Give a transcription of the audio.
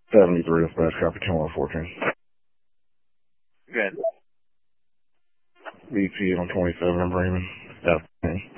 73 dispatch, copy 10-114. Good. BP on 27 in Bremen. Yeah.